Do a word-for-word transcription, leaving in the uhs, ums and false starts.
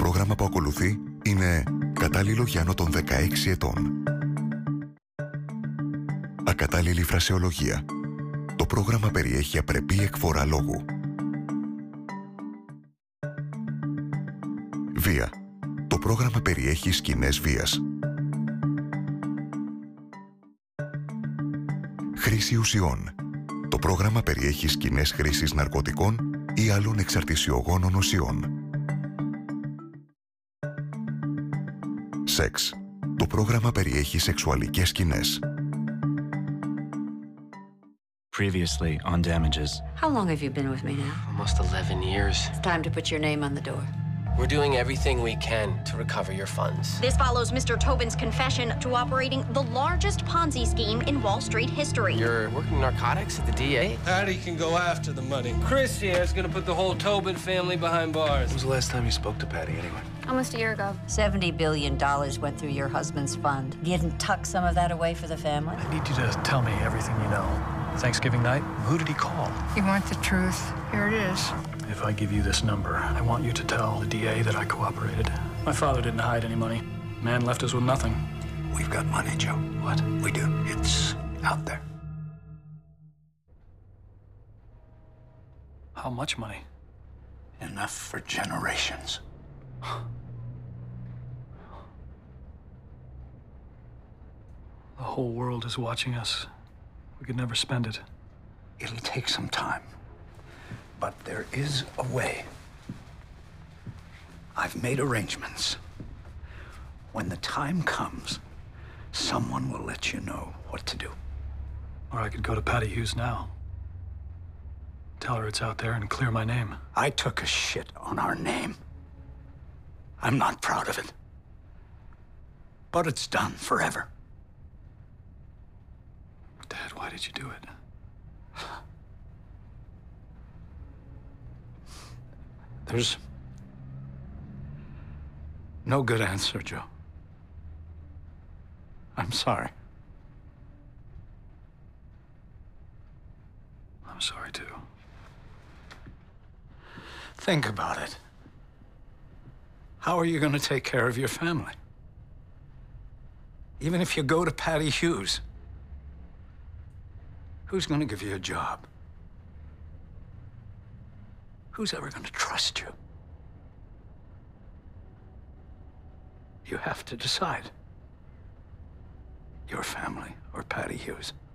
πρόγραμμα που ακολουθεί είναι κατάλληλο για άνω των δεκαέξι ετών. Ακατάλληλη φρασεολογία. Το πρόγραμμα περιέχει απρεπή εκφορά λόγου. Βία. Το πρόγραμμα περιέχει σκηνές βίας. Χρήση ουσιών. Το πρόγραμμα περιέχει σκηνές χρήσης ναρκωτικών ή άλλων εξαρτησιογόνων ουσιών. Σεξ. Το πρόγραμμα περιέχει σεξουαλικές σκηνές. Previously on Damages. How long have you been with me now? Almost eleven years. It's time to put your name on the door. We're doing everything we can to recover your funds. This follows Mister Tobin's confession to operating the largest Ponzi scheme in Wall Street history. You're working narcotics at the D A? Patty can go after the money. Chris here is going to put the whole Tobin family behind bars. When was the last time you spoke to Patty, anyway? Almost a year ago. seventy billion dollars went through your husband's fund. You didn't tuck some of that away for the family? I need you to tell me everything you know. Thanksgiving night, who did he call? You want the truth? Here it is. If I give you this number, I want you to tell the D A that I cooperated. My father didn't hide any money. Man left us with nothing. We've got money, Joe. What? We do. It's out there. How much money? Enough for generations. The whole world is watching us. We could never spend it. It'll take some time. But there is a way. I've made arrangements. When the time comes, someone will let you know what to do. Or I could go to Patty Hughes now. Tell her it's out there and clear my name. I took a shit on our name. I'm not proud of it. But it's done forever. Dad, why did you do it? There's no good answer, Joe. I'm sorry. I'm sorry, too. Think about it. How are you going to take care of your family? Even if you go to Patty Hughes, who's going to give you a job? Who's ever going to trust you? You have to decide. Your family or Patty Hughes.